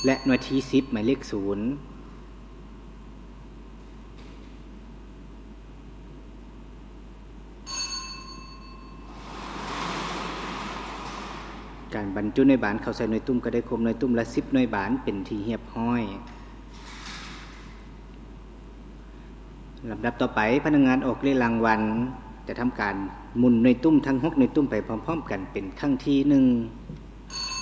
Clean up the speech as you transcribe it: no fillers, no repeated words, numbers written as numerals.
และหน่วยที่10หมายเลข0การบรรจุหน่วยบานเข้าใส่หน่วยตุ้มก็ได้ครบหน่วยตุ้มละ10หน่วยบานเป็นที่เรียบร้อยลำดับต่อไปพนักงานออกเลขรางวัลจะทำการหมุนหน่วยตุ้มทั้ง6หน่วยตุ้มไปพร้อมๆกันเป็นครั้งที่1